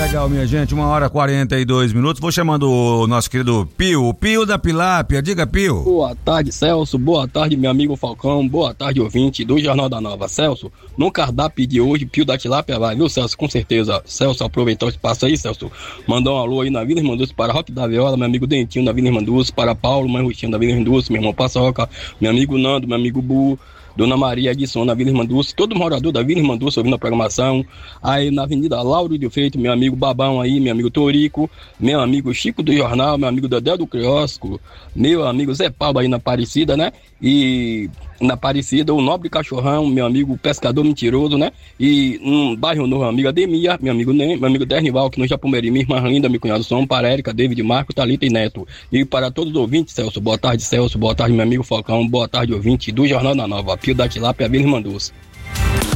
Legal, minha gente, 1h42. Vou chamando o nosso querido Pio, o Pio da Pilápia. Diga, Pio. Boa tarde, Celso. Boa tarde, meu amigo Falcão. Boa tarde, ouvinte do Jornal da Nova. Celso, no cardápio de hoje, Pio da Tilápia vai, viu, Celso? Com certeza. Celso, aproveitou o espaço aí, Celso. Mandou um alô aí na Vila Irmanduz para Roque da Viola, meu amigo Dentinho da Vila Irmanduz, para Paulo, mãe Rutinho da Vila Irmanduz, meu irmão Paçoca, meu amigo Nando, meu amigo Bu, Dona Maria Edson na Vila Irmanduz, todo morador da Vila Irmanduz ouvindo a programação. Aí na Avenida Lauro de Feito, meu amigo Babão aí, meu amigo Torico, meu amigo Chico do Jornal, meu amigo Dedé do Criosco, meu amigo Zé Paulo aí na Aparecida, né? E na Aparecida, o Nobre Cachorrão, meu amigo Pescador Mentiroso, né? E no bairro Novo, amigo Ademir, meu amigo Nem, meu amigo Dernival, que no Japumeri, minha irmã Linda, meu cunhado Som, para Érica, David, Marco, Thalita e Neto. E para todos os ouvintes, Celso, boa tarde, Celso, boa tarde, meu amigo Falcão, boa tarde, ouvinte do Jornal da Nova, Pio da Tilápia, Vila Irmanduz.